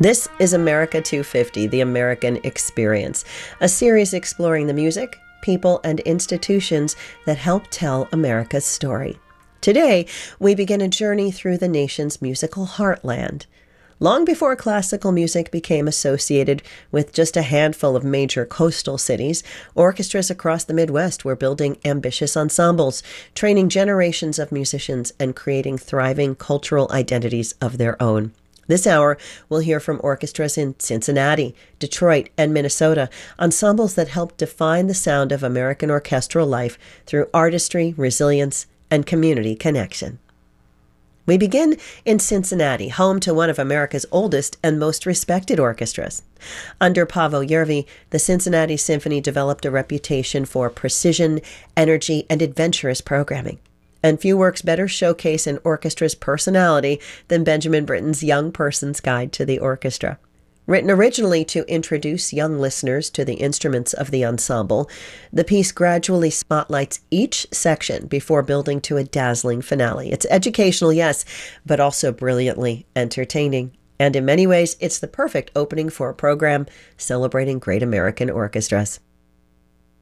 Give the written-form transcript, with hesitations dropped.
This is America 250, The American Experience, a series exploring the music, people, and institutions that help tell America's story. Today, we begin a journey through the nation's musical heartland. Long before classical music became associated with just a handful of major coastal cities, orchestras across the Midwest were building ambitious ensembles, training generations of musicians, and creating thriving cultural identities of their own. This hour, we'll hear from orchestras in Cincinnati, Detroit, and Minnesota, ensembles that help define the sound of American orchestral life through artistry, resilience, and community connection. We begin in Cincinnati, home to one of America's oldest and most respected orchestras. Under Paavo Järvi, the Cincinnati Symphony developed a reputation for precision, energy, and adventurous programming. And few works better showcase an orchestra's personality than Benjamin Britten's Young Person's Guide to the Orchestra. Written originally to introduce young listeners to the instruments of the ensemble, the piece gradually spotlights each section before building to a dazzling finale. It's educational, yes, but also brilliantly entertaining. And in many ways, it's the perfect opening for a program celebrating great American orchestras.